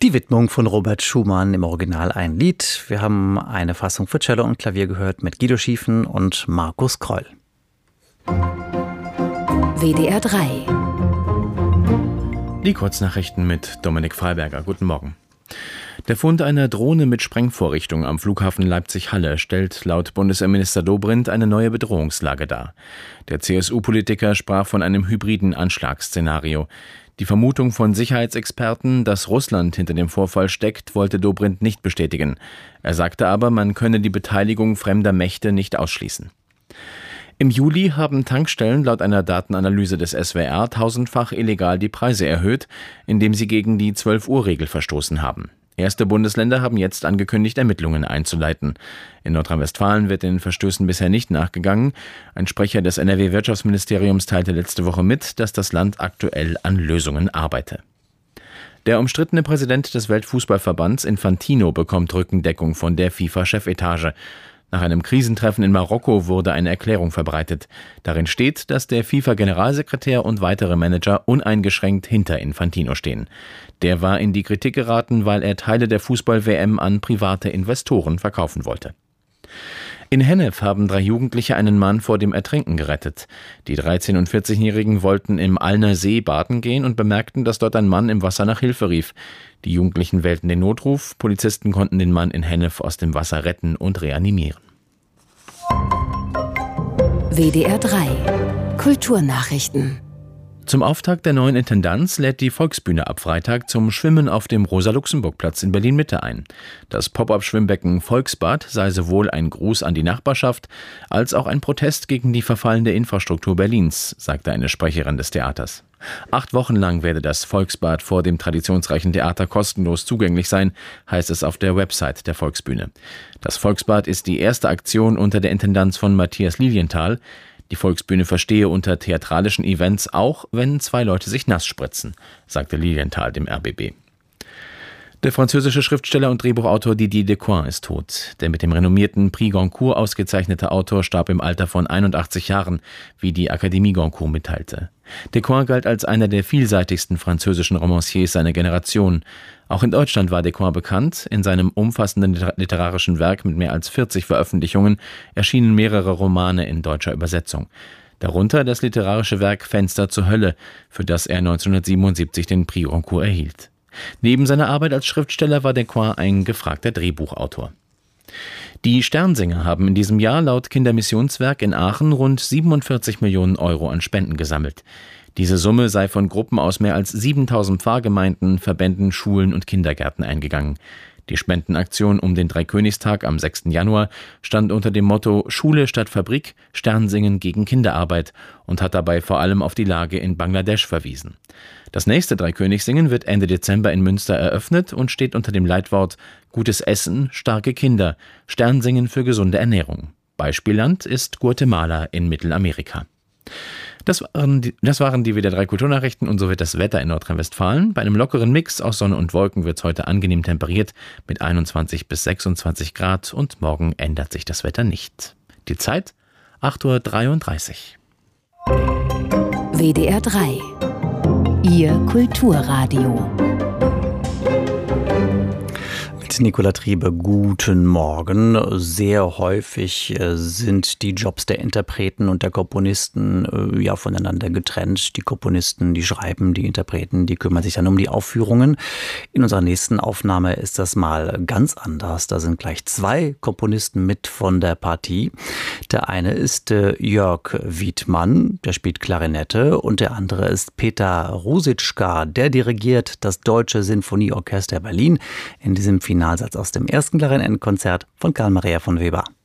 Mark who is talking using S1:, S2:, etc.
S1: Die Widmung von Robert Schumann, im Original ein Lied. Wir haben eine Fassung für Cello und Klavier gehört mit Guido Schiefen und Markus Kroll.
S2: WDR 3.
S3: Die Kurznachrichten mit Dominik Freiberger. Guten Morgen. Der Fund einer Drohne mit Sprengvorrichtung am Flughafen Leipzig-Halle stellt laut Bundesinnenminister Dobrindt eine neue Bedrohungslage dar. Der CSU-Politiker sprach von einem hybriden Anschlagsszenario. Die Vermutung von Sicherheitsexperten, dass Russland hinter dem Vorfall steckt, wollte Dobrindt nicht bestätigen. Er sagte aber, man könne die Beteiligung fremder Mächte nicht ausschließen. Im Juli haben Tankstellen laut einer Datenanalyse des SWR tausendfach illegal die Preise erhöht, indem sie gegen die 12-Uhr-Regel verstoßen haben. Erste Bundesländer haben jetzt angekündigt, Ermittlungen einzuleiten. In Nordrhein-Westfalen wird den Verstößen bisher nicht nachgegangen. Ein Sprecher des NRW-Wirtschaftsministeriums teilte letzte Woche mit, dass das Land aktuell an Lösungen arbeite. Der umstrittene Präsident des Weltfußballverbands Infantino bekommt Rückendeckung von der FIFA-Chefetage. Nach einem Krisentreffen in Marokko wurde eine Erklärung verbreitet. Darin steht, dass der FIFA-Generalsekretär und weitere Manager uneingeschränkt hinter Infantino stehen. Der war in die Kritik geraten, weil er Teile der Fußball-WM an private Investoren verkaufen wollte. In Hennef haben 3 Jugendliche einen Mann vor dem Ertrinken gerettet. Die 13- und 14-Jährigen wollten im Alner See baden gehen und bemerkten, dass dort ein Mann im Wasser nach Hilfe rief. Die Jugendlichen wählten den Notruf. Polizisten konnten den Mann in Hennef aus dem Wasser retten und reanimieren.
S2: WDR 3. Kulturnachrichten.
S3: Zum Auftakt der neuen Intendanz lädt die Volksbühne ab Freitag zum Schwimmen auf dem Rosa-Luxemburg-Platz in Berlin-Mitte ein. Das Pop-up-Schwimmbecken Volksbad sei sowohl ein Gruß an die Nachbarschaft als auch ein Protest gegen die verfallende Infrastruktur Berlins, sagte eine Sprecherin des Theaters. 8 Wochen lang werde das Volksbad vor dem traditionsreichen Theater kostenlos zugänglich sein, heißt es auf der Website der Volksbühne. Das Volksbad ist die erste Aktion unter der Intendanz von Matthias Lilienthal. Die Volksbühne verstehe unter theatralischen Events auch, wenn 2 Leute sich nass spritzen, sagte Lilienthal dem RBB. Der französische Schriftsteller und Drehbuchautor Didier Decoing ist tot. Der mit dem renommierten Prix Goncourt ausgezeichnete Autor starb im Alter von 81 Jahren, wie die Akademie Goncourt mitteilte. Decoing galt als einer der vielseitigsten französischen Romanciers seiner Generation. Auch in Deutschland war Decoing bekannt. In seinem umfassenden literarischen Werk mit mehr als 40 Veröffentlichungen erschienen mehrere Romane in deutscher Übersetzung. Darunter das literarische Werk Fenster zur Hölle, für das er 1977 den Prix Goncourt erhielt. Neben seiner Arbeit als Schriftsteller war Decoing ein gefragter Drehbuchautor. Die Sternsinger haben in diesem Jahr laut Kindermissionswerk in Aachen rund 47 Millionen Euro an Spenden gesammelt. Diese Summe sei von Gruppen aus mehr als 7000 Pfarrgemeinden, Verbänden, Schulen und Kindergärten eingegangen. Die Spendenaktion um den Dreikönigstag am 6. Januar stand unter dem Motto Schule statt Fabrik, Sternsingen gegen Kinderarbeit und hat dabei vor allem auf die Lage in Bangladesch verwiesen. Das nächste Dreikönigssingen wird Ende Dezember in Münster eröffnet und steht unter dem Leitwort Gutes Essen, starke Kinder, Sternsingen für gesunde Ernährung. Beispielland ist Guatemala in Mittelamerika. Das waren die WDR 3 Kulturnachrichten und so wird das Wetter in Nordrhein-Westfalen. Bei einem lockeren Mix aus Sonne und Wolken wird es heute angenehm temperiert mit 21 bis 26 Grad und morgen ändert sich das Wetter nicht. Die Zeit 8:33 Uhr.
S2: WDR 3. Ihr Kulturradio.
S1: Nicola Triebe, guten Morgen. Sehr häufig sind die Jobs der Interpreten und der Komponisten voneinander getrennt. Die Komponisten, die schreiben, die Interpreten, die kümmern sich dann um die Aufführungen. In unserer nächsten Aufnahme ist das mal ganz anders. Da sind gleich 2 Komponisten mit von der Partie. Der eine ist Jörg Wiedmann, der spielt Klarinette, und der andere ist Peter Ruzicka, der dirigiert das Deutsche Sinfonieorchester Berlin in diesem Finalsatz aus dem ersten Klarinettenkonzert von Carl Maria von Weber.